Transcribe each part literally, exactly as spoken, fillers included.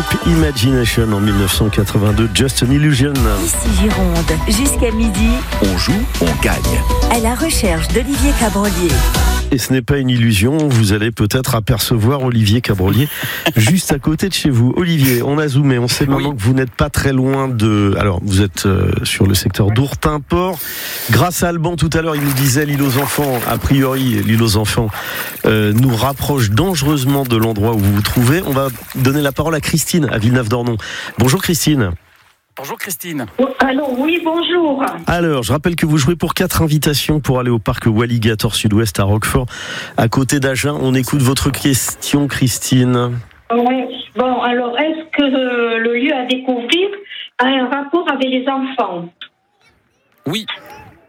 groupe Imagination en dix-neuf cent quatre-vingt-deux, Just an Illusion. Ici Gironde, jusqu'à midi. On joue, on gagne. À la recherche d'Olivier Cabrolier. Et ce n'est pas une illusion, vous allez peut-être apercevoir Olivier Cabrolier juste à côté de chez vous. Olivier, on a zoomé, on sait maintenant oui. que vous n'êtes pas très loin de... Alors, vous êtes euh, sur le secteur d'Ourtin-Port. Grâce à Alban, tout à l'heure, il nous disait l'île aux enfants, a priori, l'île aux enfants euh, nous rapproche dangereusement de l'endroit où vous vous trouvez. On va donner la parole à Christine, à Villeneuve-d'Ornon. Bonjour Christine. Bonjour Christine. Allô, oui, bonjour. Alors, je rappelle que vous jouez pour quatre invitations pour aller au parc Walligator Sud-Ouest à Roquefort, à côté d'Agen. On écoute votre question, Christine. Oui, bon, alors, est-ce que euh, le lieu à découvrir a un rapport avec les enfants ? Oui. Oui ?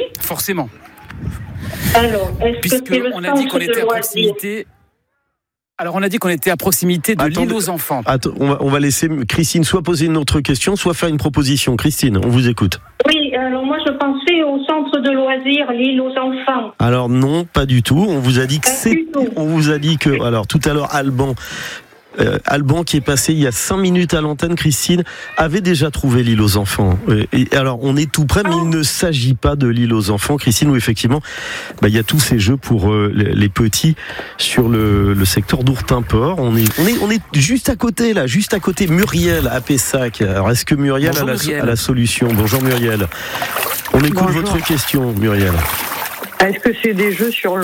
Forcément. Alors, est-ce Puisque que c'est le on a dit qu'on était à proximité... Alors, on a dit qu'on était à proximité de Attendez, l'île aux enfants. Attends, on, va, on va laisser Christine soit poser une autre question, soit faire une proposition. Christine, on vous écoute. Oui, alors moi je pensais au centre de loisirs, l'île aux enfants. Alors non, pas du tout. On vous a dit que pas c'est... On vous a dit que... Alors, tout à l'heure, Alban... Euh, Alban qui est passé il y a cinq minutes à l'antenne, Christine, avait déjà trouvé l'île aux enfants. Et, et alors on est tout près, mais il ne s'agit pas de l'île aux enfants, Christine, où effectivement bah, il y a tous ces jeux pour euh, les, les petits sur le, le secteur d'Ourtin-Port. On est, on, est, on est juste à côté là, juste à côté. Muriel à Pessac. Alors est-ce que Muriel, a la, Muriel a la solution ? Bonjour Muriel. On écoute Bonjour. Votre question, Muriel. Est-ce que c'est des jeux sur l'eau ?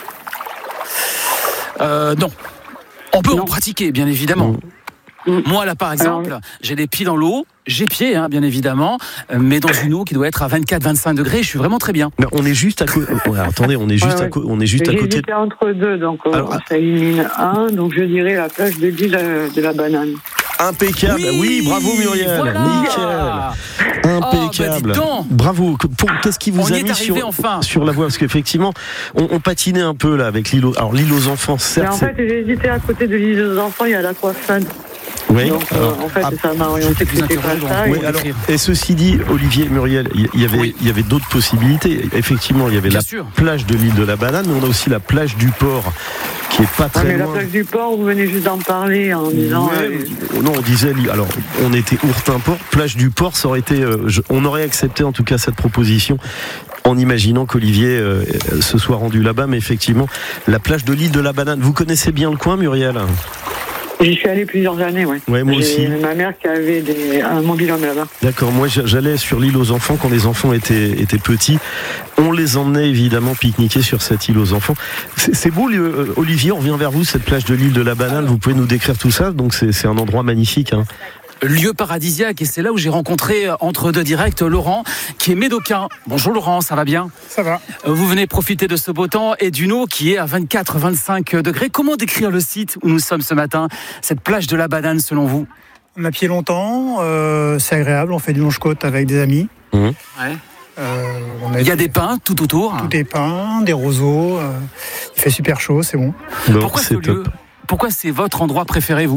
Euh, non. On peut non. en pratiquer, bien évidemment. Mmh. Moi, là, par exemple, Alors, j'ai les pieds dans l'eau, j'ai pieds, hein, bien évidemment, mais dans une eau qui doit être à vingt-quatre à vingt-cinq degrés, je suis vraiment très bien. Mais on est juste à côté. Attendez, on est juste ouais, à, co- on est juste à côté. J'hésitais entre deux, donc Alors, ça élimine un, donc je dirais la plage de l'île de la Banane. Impeccable, oui, oui bravo Muriel, voilà. Nickel, impeccable, oh, bah bravo. Pour, qu'est-ce qui vous on a mis sur, enfin. sur la voie ? Parce qu'effectivement, on, on patinait un peu là avec l'île aux, alors l'île aux enfants, certes. Mais en fait, j'ai hésité à côté de l'île aux enfants, il y a l'Aquafun. Oui. Donc, euh, en fait, ah, ça m'a orienté que c'était pas ça. Oui, et, alors, et ceci dit, Olivier, Muriel, il y avait, oui. il y avait d'autres possibilités. Effectivement, il y avait Bien la sûr. plage de l'île de la Banane, mais on a aussi la plage du port, qui est pas très ouais, mais loin. La plage du port, vous venez juste d'en parler en disant. Ouais, euh... Non, on disait, alors, on était Ourtin-Port, plage du port, ça aurait été, euh, je, on aurait accepté en tout cas cette proposition. En imaginant qu'Olivier euh, se soit rendu là-bas, mais effectivement, la plage de l'île de la Banane. Vous connaissez bien le coin, Muriel ? J'y suis allé plusieurs années, oui. Ouais, moi J'ai aussi. Ma mère qui avait des, un mobil-home là-bas. D'accord, moi j'allais sur l'île aux enfants quand les enfants étaient, étaient petits. On les emmenait évidemment pique-niquer sur cette île aux enfants. C'est, c'est beau, Olivier, on revient vers vous, cette plage de l'île de la Banane. Vous pouvez nous décrire tout ça ? Donc c'est, c'est un endroit magnifique, hein. Lieu paradisiaque, et c'est là où j'ai rencontré entre deux directs Laurent qui est médocain. Bonjour Laurent, ça va bien ? Ça va. Vous venez profiter de ce beau temps et d'une eau qui est à vingt-quatre à vingt-cinq degrés. Comment décrire le site où nous sommes ce matin, cette plage de la Banane selon vous ? On a pied longtemps, euh, c'est agréable, on fait du longe-côte avec des amis. Mmh. Ouais. Euh, on a il y a des pins tout autour. Tout est pins, des roseaux, euh, il fait super chaud, c'est bon. Donc, Pourquoi c'est ce lieu ? Pourquoi c'est votre endroit préféré, vous ?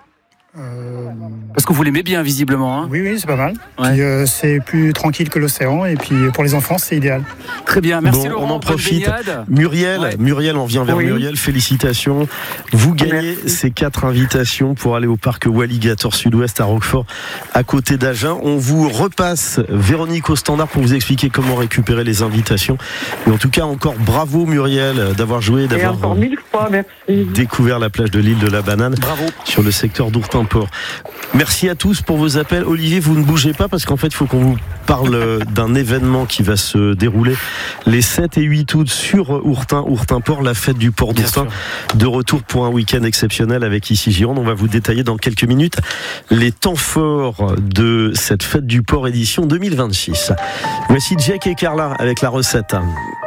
Euh... Parce que vous l'aimez bien, visiblement. Hein. Oui, oui, c'est pas mal. Ouais. Puis, euh, c'est plus tranquille que l'océan, et puis pour les enfants, c'est idéal. Très bien, merci bon, Laurent. On en profite. Muriel, ouais. Muriel, on vient vers oui. Muriel. Félicitations. Vous gagnez merci. Ces quatre invitations pour aller au parc Walligator Sud-Ouest à Roquefort, à côté d'Agen. On vous repasse Véronique au standard pour vous expliquer comment récupérer les invitations. Et en tout cas, encore bravo Muriel d'avoir joué, d'avoir Et encore mille fois, merci. découvert la plage de l'île de la Banane. Bravo. Sur le secteur d'Ourtin-Port. Merci à tous pour vos appels. Olivier, vous ne bougez pas parce qu'en fait, il faut qu'on vous parle d'un événement qui va se dérouler les sept et huit août sur Ourtin, Ourtin-Port, la fête du port d'Ourtin. De retour pour un week-end exceptionnel avec Ici Gironde. On va vous détailler dans quelques minutes les temps forts de cette fête du port édition deux mille vingt-six. Voici Jack et Carla avec la recette.